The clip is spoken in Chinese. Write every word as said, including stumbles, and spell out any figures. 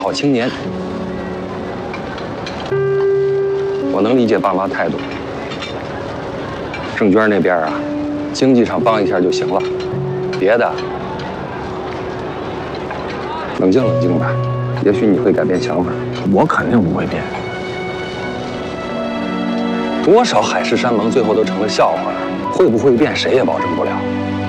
好青年。我能理解爸妈态度。郑娟那边啊，经济上帮一下就行了，别的冷静冷静吧，也许你会改变想法。 我肯定不会变。 多少海誓山盟最后都成了笑话，会不会变谁也保证不了。